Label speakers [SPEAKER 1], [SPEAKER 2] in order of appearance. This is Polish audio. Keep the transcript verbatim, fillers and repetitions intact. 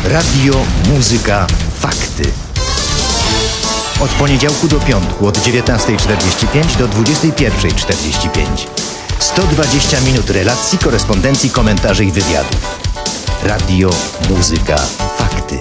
[SPEAKER 1] Radio, muzyka, fakty. Od poniedziałku do piątku od dziewiętnastej czterdzieści pięć do dwudziestej pierwszej czterdzieści pięć. sto dwadzieścia minut relacji, korespondencji, komentarzy i wywiadów. Radio, muzyka,